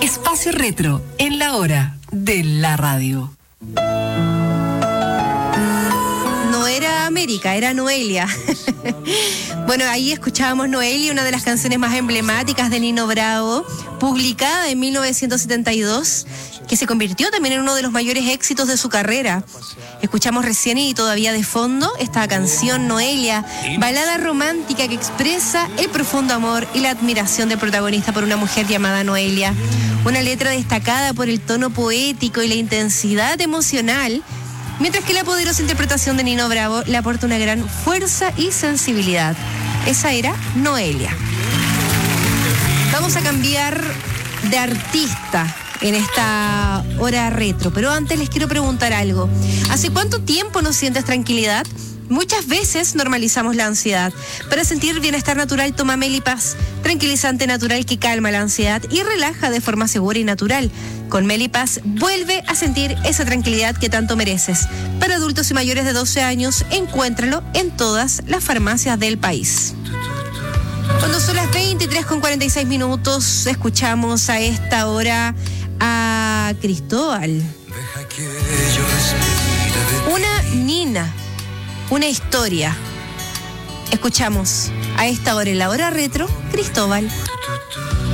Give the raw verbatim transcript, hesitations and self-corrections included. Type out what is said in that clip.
Espacio Retro en la hora de la radio. No era América, era Noelia. Bueno, ahí escuchábamos Noelia, una de las canciones más emblemáticas de Nino Bravo, publicada en mil novecientos setenta y dos, que se convirtió también en uno de los mayores éxitos de su carrera. Escuchamos recién y todavía de fondo esta canción Noelia, balada romántica que expresa el profundo amor y la admiración del protagonista por una mujer llamada Noelia. Una letra destacada por el tono poético y la intensidad emocional, mientras que la poderosa interpretación de Nino Bravo le aporta una gran fuerza y sensibilidad. Esa era Noelia. Vamos a cambiar de artista en esta hora retro, pero antes les quiero preguntar algo. ¿Hace cuánto tiempo no sientes tranquilidad? Muchas veces normalizamos la ansiedad. Para sentir bienestar natural, toma Melipaz, tranquilizante natural que calma la ansiedad y relaja de forma segura y natural. Con Melipaz vuelve a sentir esa tranquilidad que tanto mereces. Para adultos y mayores de doce años, encuéntralo en todas las farmacias del país. Cuando son las veintitrés con cuarenta y seis minutos, escuchamos a esta hora a Cristóbal. Una nina, una historia. Escuchamos a esta hora en la hora retro, Cristóbal.